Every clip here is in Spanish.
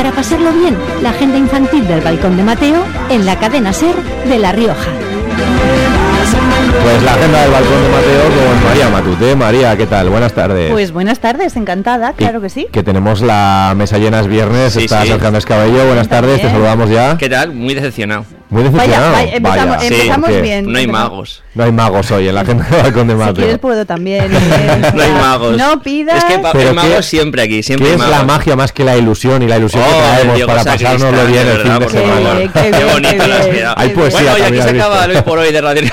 para pasarlo bien, la agenda infantil del Balcón de Mateo en la cadena SER de La Rioja. Pues la agenda del Balcón de Mateo con María Matute. María, ¿qué tal? Buenas tardes. Pues buenas tardes, encantada, claro que sí. Que tenemos la mesa llena, es viernes, sí, está sí. Sergio Andrés Cabello. Buenas tardes, te saludamos ya. ¿Qué tal? Muy decepcionado. Muy decepcionado. Vaya, empezamos Sí, bien. No hay magos. No hay magos hoy en la agenda del Balcón de Mateo. Si quieres puedo también. No hay magos. No pidas. Es que Pero hay magos ¿qué- siempre aquí, siempre ¿Qué hay es magos. la magia más que la ilusión y la ilusión que Oh, traemos Diego para Sacristán, pasárnoslo bien de el fin verdad, de por semana? favor. Qué Qué bien, bonito qué lo has bien. quedado. Hay poesía Bueno, y aquí también, se ¿has acaba visto? el hoy por hoy de Radio.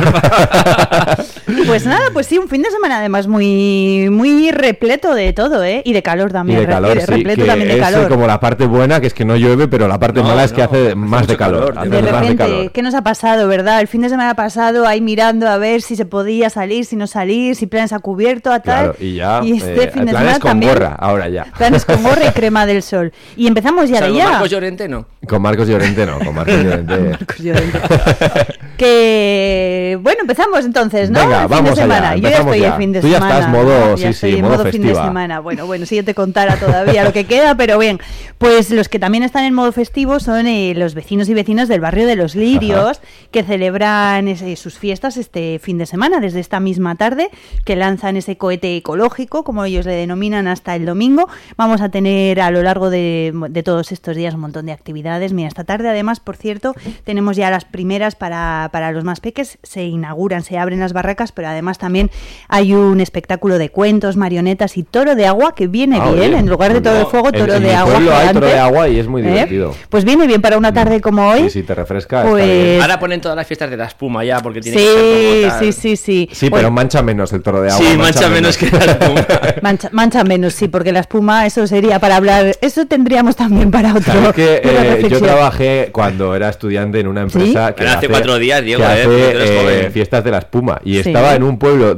Pues nada, pues sí, un fin de semana además muy repleto de todo, ¿eh? Y de calor Y también. de calor, sí, repleto que también de es calor. como la parte buena, que es que no llueve, pero la parte No, mala es que no, hace hace más de mucho calor. calor, hace de De más de repente, calor. ¿qué nos ha pasado, verdad? El fin de semana pasado ahí mirando a ver si se podía salir, si no salir, si planes a cubierto, a tal. Claro, y ya, Y este fin de planes semana con también. gorra, ahora ya. Planes con gorra y crema del sol. Y empezamos ya de Salvo ya. Marcos Llorente, no. Con Marcos Llorente no, con Marcos Llorente. Marcos Llorente. Que bueno, empezamos entonces, ¿no? Venga, el fin vamos de allá, semana. Yo ya empezamos estoy ya. el fin de Tú ya semana. estás modo, ¿no? sí, Ya estoy sí, en modo modo fin de festiva. semana. Bueno, si yo te contara todavía lo que queda, pero bien. Pues los que también están en modo festivo son los vecinos y vecinas del barrio de Los Lirios, que celebran sus fiestas este fin de semana, desde esta misma tarde, que lanzan ese cohete ecológico, como ellos le denominan, hasta el domingo. Vamos a tener a lo largo de todos estos días un montón de actividades. Mira, esta tarde además, por cierto, tenemos ya las primeras para los más peques. Se inauguran, se abren las barracas, pero además también hay un espectáculo de cuentos, marionetas y toro de agua que viene bien. En lugar de toro de fuego, toro en de mi agua. pueblo hay gigante. toro de agua y es muy divertido. Pues viene bien para una tarde como hoy. Sí, sí, te refresca. Pues- está bien. Ahora ponen todas las fiestas de la espuma ya, porque tiene que ser como tal. Sí. Sí, Bueno, pero mancha menos el toro de agua. Sí, mancha menos que la espuma. mancha menos, sí, porque la espuma, eso sería para hablar. Eso tendríamos también para otro. ¿Sabes que otra yo reflexión. trabajé cuando era estudiante en una empresa que Pero hace 4 días, Diego, que porque tú eres hace joven. fiestas de la espuma y Sí. estaba en un pueblo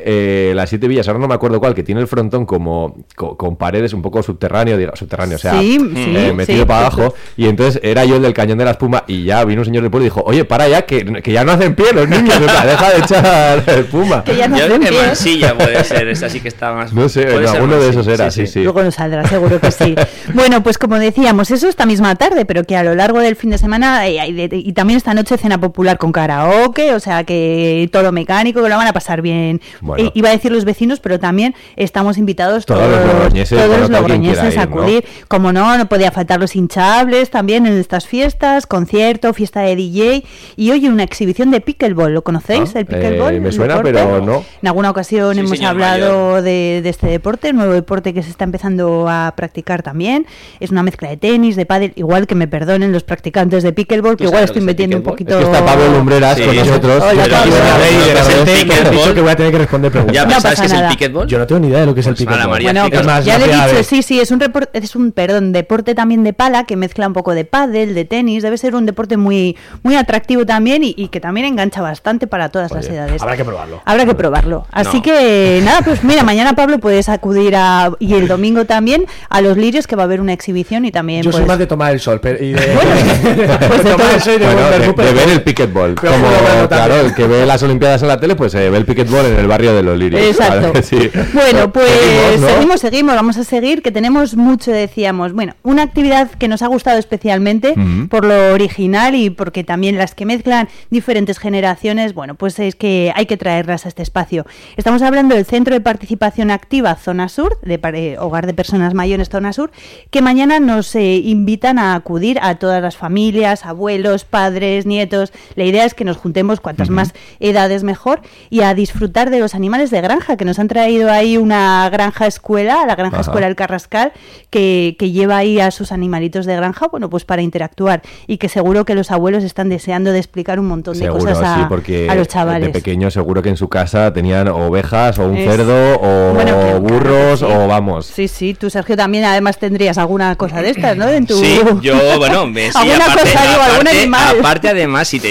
de las 7 villas, ahora no me acuerdo cuál, que tiene el frontón como con paredes un poco subterráneo, o sea, Sí, metido sí, para sí, abajo, y entonces era yo el del cañón de la espuma y ya vino un señor del pueblo y dijo, oye, para ya, que ya no hacen pie los niños, o sea, deja de echar espuma. Que ya no Yo hacen creo que pie. Mansilla puede ser, esa sí que está más. No sé, puede no, ser uno de Mansilla, esos era, sí. Luego nos saldrá, seguro que sí. Bueno, pues como decíamos, eso esta misma tarde, pero que a lo largo del fin de semana y también esta noche cena popular con karaoke, o sea que todo mecánico, que lo van a pasar bien. Bueno. Iba a decir los vecinos, pero también estamos invitados Todos los logroñeses, todos bueno, los todo quien logroñeses quiera a ir, ¿no? acudir. Como no podía faltar los hinchables también en estas fiestas, concierto, fiesta de DJ y oye, una exhibición de pickleball. ¿Lo conocéis? El pickleball. Me el suena, deporte. pero no. En alguna ocasión Sí, hemos señor hablado de este deporte, nuevo deporte que se está empezando a practicar también. Es una mezcla de tenis, de pádel, igual que me perdonen los practicantes de pickleball, que ¿Tú igual sabes lo estoy que es el metiendo un pickleball? poquito... Es que está Pablo Lumbreras Sí. con nosotros. Hola, Yo aquí Pablo. venía a ver y de Lo que es el repente me has pickleball. dicho que voy a tener que responder preguntas. ¿Ya No sabes pasa qué es el nada. pickleball? Yo no tengo ni idea de lo que es el Pues nada, pickleball. María, Bueno, explica. pues más, ya no le he te dicho, hables. sí, es un deporte también de pala que mezcla un poco de pádel, de tenis, debe ser un deporte muy atractivo también y que también engancha bastante para todas las edades. Habrá que probarlo. Habrá que probarlo. Así No. que nada, pues mira, mañana Pablo puedes acudir y el domingo también a Los Lirios, que va a haber una exhibición y también Yo soy pues, más de tomar el sol y de, pues de tomar todo. el sol y de Bueno, volver de súper- ver el pickleball. Pero Como, bueno, claro, también. el que ve las Olimpiadas en la tele, pues ve el pickleball en el barrio de Los Lirios. Exacto. Claro, sí. Bueno, pues Seguimos, ¿no? seguimos, vamos a seguir, que tenemos mucho, decíamos. Bueno, una actividad que nos ha gustado especialmente por lo original y porque también las que mezclan diferentes generaciones, bueno, pues es que hay que traerlas a este espacio. Estamos hablando del Centro de Participación Activa Zona Sur, Hogar de Personas Mayores Zona Sur, que mañana nos invitan a acudir a todas las familias, abuelos, padres, nietos. La idea es que nos juntemos cuantas más edades mejor y a disfrutar de los animales de granja, que nos han traído ahí una granja escuela, la granja escuela El Carrascal, que lleva ahí a sus animalitos de granja, bueno, pues para interactuar y que seguro que los abuelos están deseando de explicar un montón de Seguro, cosas sí, porque a los chavales. de pequeños seguro que en su casa tenían ovejas o un Es- cerdo o Bueno, claro que burros sí. o vamos. Sí, tú Sergio también además tendrías alguna cosa de estas, ¿no? En tu... Sí, yo, bueno, sí, alguna cosa, digo, algún animal. aparte además, si te,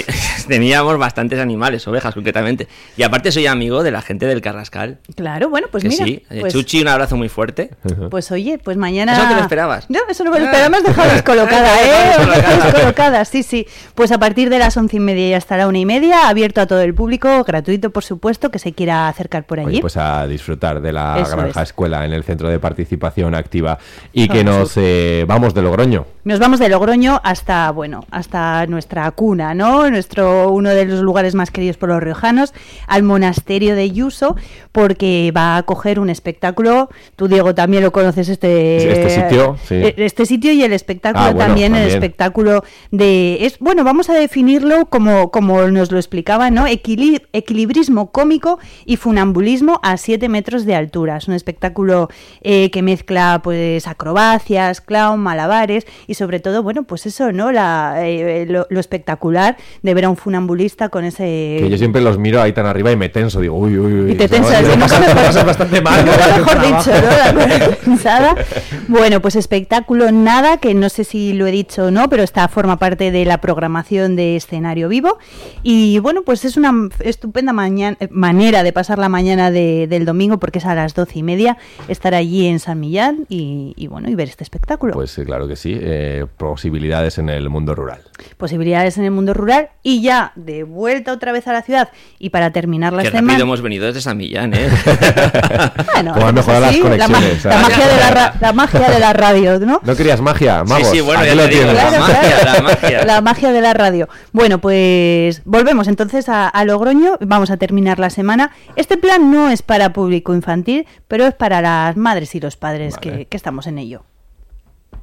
teníamos bastantes animales, ovejas concretamente. Y aparte soy amigo de la gente del Carrascal. Claro, bueno, pues que mira. Sí, pues, Chuchi, un abrazo muy fuerte. Pues oye, pues mañana... ¿Eso te lo esperabas? No, eso no me lo esperaba, me has dejado descolocada, descolocada, sí. Pues a partir de las 11:30 y hasta la 1:30, abierto a todo el público, gratuito por supuesto, que se quiera acercar por allí. Oye, pues a disfrutar de la Eso Granja es. Escuela en el Centro de Participación Activa. Y que nos vamos de Logroño. Nos vamos de Logroño hasta nuestra cuna, ¿no? Uno de los lugares más queridos por los riojanos, al monasterio de Yuso, porque va a acoger un espectáculo. Tú, Diego, también lo conoces este sitio, sí. Este sitio y el espectáculo bueno, también, el espectáculo vamos a definirlo como nos lo explicaba, ¿no? Equilibrismo cómico y funambulismo a 7 metros de altura. Es un espectáculo que mezcla pues acrobacias, clown, malabares y sobre todo, bueno, pues eso, ¿no? Lo espectacular de ver a un funambulista con ese... Que yo siempre los miro ahí tan arriba y me tenso, digo, uy. Y te tensas, lo pasas bastante mal. Mejor dicho, ¿no? La cosa pensada. Bueno, pues espectáculo nada, que no sé si lo he dicho o no, pero forma parte de la programación de Escenario Vivo. Y bueno, pues es una estupenda manera de pasar la mañana del domingo, porque es a las 12:30, estar allí en San Millán y ver este espectáculo. Pues claro que sí, posibilidades en el mundo rural. Posibilidades en el mundo rural y ya de vuelta otra vez a la ciudad. Y para terminar la Qué semana... rápido hemos venido desde San Millán, ¿eh? Bueno, Como han mejorado las conexiones. la magia de la radio, ¿no? ¿No querías magia, magos? Sí, bueno, aquí ya lo te digo, tienes. la magia. La magia de la radio. Bueno, pues volvemos entonces a Logroño. Vamos a terminar la semana. Este plan no es para público infantil, pero es para las madres y los padres que estamos en ello.